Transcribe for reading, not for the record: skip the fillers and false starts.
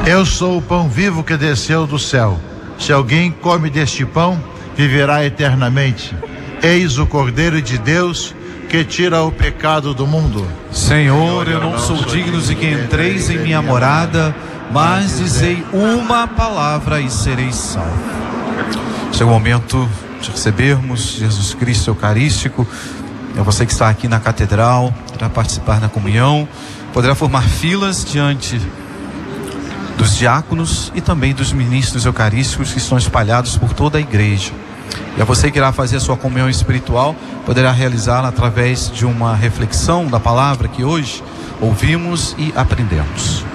Eu sou o pão vivo que desceu do céu. Se alguém come deste pão, viverá eternamente. Eis o Cordeiro de Deus que tira o pecado do mundo. Senhor, eu não sou digno de que entreis em minha morada, mas dizei uma palavra e sereis salvo. Chega o momento de recebermos Jesus Cristo Eucarístico. É você que está aqui na catedral, para participar da comunhão, poderá formar filas diante dos diáconos e também dos ministros eucarísticos que estão espalhados por toda a igreja. E a você que irá fazer a sua comunhão espiritual, poderá realizá-la através de uma reflexão da palavra que hoje ouvimos e aprendemos.